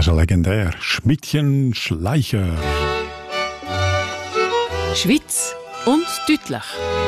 Das ist ja legendär. Schmidtchen Schleicher. Schweiz und deutlich.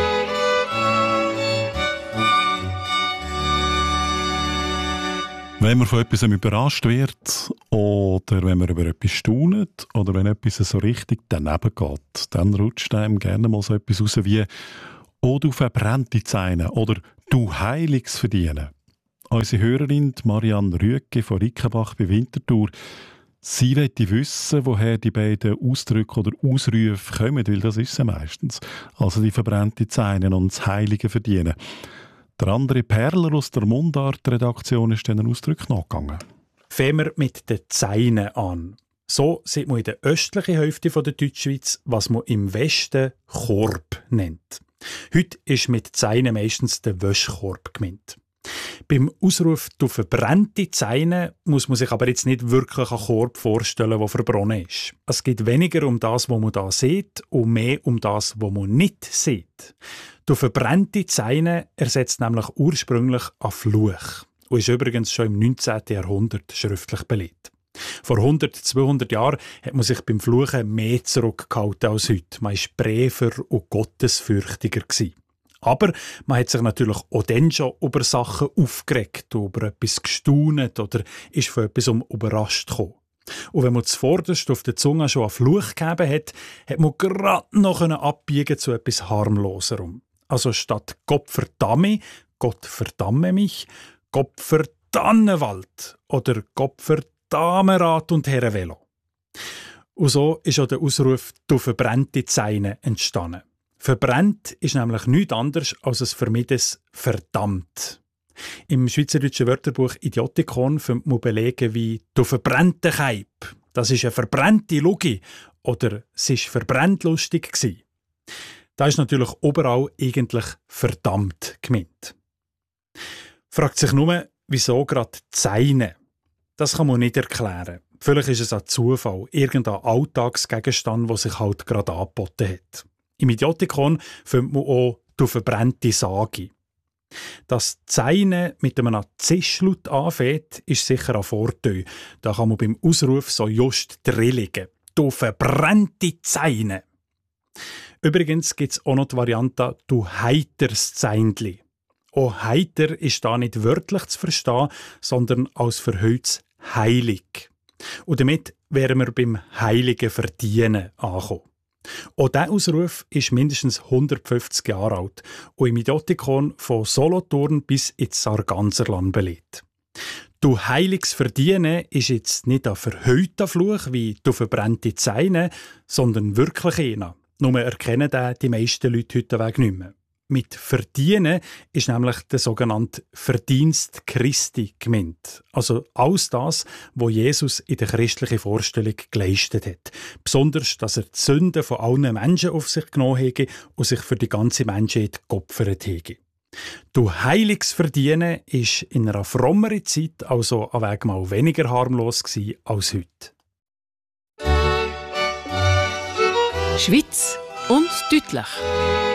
Wenn man von etwas überrascht wird oder wenn man über etwas staunt oder wenn etwas so richtig daneben geht, dann rutscht einem gerne mal so etwas raus wie «Oh, du verbrannte Zähne» oder «Du Heiliges verdienen». Unsere Hörerin Marianne Rüegge von Rickenbach bei Winterthur, sie möchte wissen, woher die beiden Ausdrücke oder Ausrufe kommen, weil das ist sie meistens. Also die verbrannte Zähne und das Heilige verdienen. Der andere Perler aus der Mundart-Redaktion ist diesen Ausdruck nachgegangen. Fangen wir mit den Zähnen an. So sieht man in der östlichen Hälfte der Deutschschweiz, was man im Westen Korb nennt. Heute ist mit Zähnen meistens der Wäschkorb gemeint. Beim Ausruf «Du verbrannte Zähne» muss man sich aber jetzt nicht wirklich einen Korb vorstellen, der verbrannt ist. Es geht weniger um das, was man da sieht, und mehr um das, was man nicht sieht. «Du verbrannte Zähne» ersetzt nämlich ursprünglich einen Fluch und ist übrigens schon im 19. Jahrhundert schriftlich belegt. Vor 100, 200 Jahren hat man sich beim Fluchen mehr zurückgehalten als heute. Man war braver und gottesfürchtiger gewesen. Aber man hat sich natürlich auch dann schon über Sachen aufgeregt, über etwas gestaunt oder ist von etwas überrascht gekommen. Und wenn man zuvorderst auf der Zunge schon einen Fluch gegeben hat, hat man gerade noch abbiegen zu etwas harmloserem. Also statt «Gott verdamme», «Gott verdamme mich», «Gott verdannewald» oder «Gott verdamerat und Herrenvelo». Und so ist auch der Ausruf «Du verbrannte Zähne» entstanden. Verbrennt ist nämlich nichts anderes als ein vermiedenes «verdammt». Im schweizerdeutschen Wörterbuch Idiotikon findet man Belege wie «Du verbrannte Keib», «Das ist eine verbrannte Lugi» oder «Es war verbrennt lustig gsi». Da ist natürlich überall eigentlich «verdammt» gemeint. Fragt sich nur, wieso gerade «Zähne». Das kann man nicht erklären. Vielleicht ist es ein Zufall, irgendein Alltagsgegenstand, der sich halt gerade angeboten hat. Im Idiotikon findet man auch «Du verbrannte Sage». Dass Zähne mit einem Zischlaut anfängt, ist sicher ein Vorteil. Da kann man beim Ausruf so just drilligen. «Du verbrannte Zähne». Übrigens gibt es auch noch die Variante «Du heiters Zähnli». Auch heiter ist da nicht wörtlich zu verstehen, sondern als verhülltes heilig. Und damit wären wir beim heiligen Verdienen angekommen. Auch dieser Ausruf ist mindestens 150 Jahre alt und im Idiotikon von Solothurn bis ins Sarganserland belegt. «Du heiliges Verdienen» ist jetzt nicht ein verhüllter Fluch wie «Du verbrannte Zähne», sondern wirklich einer. Nur erkennen den die meisten Leute heute Weg nicht mehr. Mit «Verdienen» ist nämlich der sogenannte Verdienst Christi gemeint. Also alles das, was Jesus in der christlichen Vorstellung geleistet hat. Besonders, dass er die Sünden von allen Menschen auf sich genommen hat und sich für die ganze Menschheit geopfert hat. «Du heiliges Verdienen» ist in einer frommeren Zeit also ein Weg mal weniger harmlos gewesen als heute. Schweiz und deutlich.